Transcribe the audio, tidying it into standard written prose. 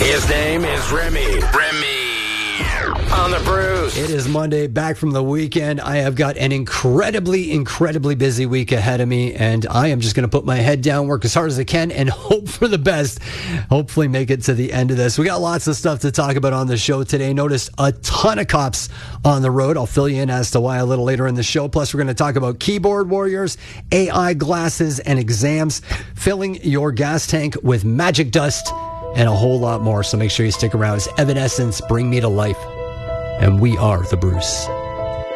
His name is Remy. On the Bruce. It is Monday, back from the weekend. I have got an incredibly busy week ahead of me, and I am just going to put my head down, work as hard as I can, and hope for the best. Hopefully make it to the end of this. We got lots of stuff to talk about on the show today. Noticed a ton of cops on the road. I'll fill you in as to why a little later in the show. Plus, we're going to talk about keyboard warriors, AI glasses, and exams, filling your gas tank with magic dust, and a whole lot more. So make sure you stick around as Evanescence bring me to life. And we are the Bruce.